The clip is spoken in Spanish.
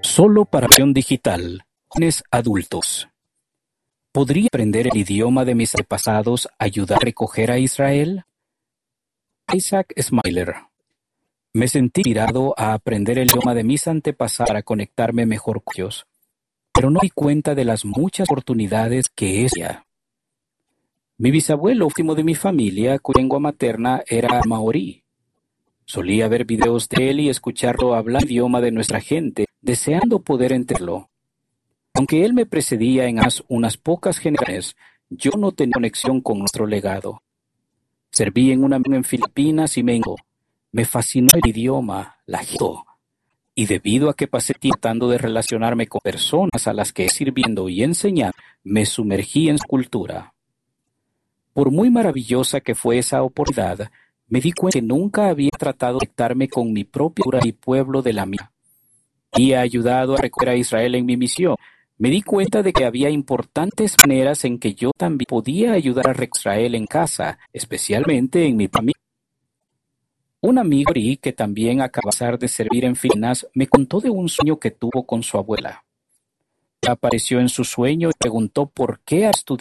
Solo para versión digital, jóvenes adultos. ¿Podría aprender el idioma de mis antepasados ayudar a recoger a Israel? Isaac Smiler. Me sentí inspirado a aprender el idioma de mis antepasados para conectarme mejor con ellos, pero no di cuenta de las muchas oportunidades que es ya. Mi bisabuelo último de mi familia, cuya lengua materna era maorí. Solía ver videos de él y escucharlo hablar el idioma de nuestra gente, deseando poder entenderlo. Aunque él me precedía en unas pocas generaciones, yo no tenía conexión con nuestro legado. Serví en una misión en Filipinas y me encantó. Me fascinó el idioma, la gente, y debido a que pasé tiempo tratando de relacionarme con personas a las que sirviendo y enseñando, me sumergí en su cultura. Por muy maravillosa que fue esa oportunidad, me di cuenta que nunca había tratado de conectarme con mi propia cultura y pueblo de la mía. Había ayudado a recoger a Israel en mi misión. Me di cuenta de que había importantes maneras en que yo también podía ayudar a recoger a Israel en casa, especialmente en mi familia. Un amigo que también acaba de servir en Filipinas me contó de un sueño que tuvo con su abuela. Apareció en su sueño y preguntó por qué estudiar